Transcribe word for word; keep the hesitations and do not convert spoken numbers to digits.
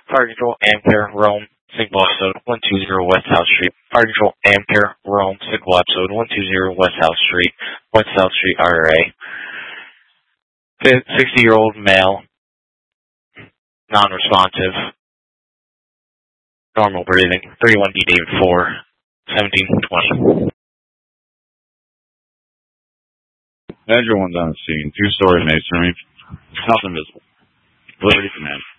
Fire Control, Ampere, Rome, Signal episode one two zero West South Street. Fire Control, Ampere, Rome, Signal episode one two zero West South Street. West South Street, R R A. sixty-year-old male, non-responsive, normal breathing, thirty-one D David four, seventeen twenty. Everyone's on the scene. Two-story masonry. Nothing visible. Liberty command.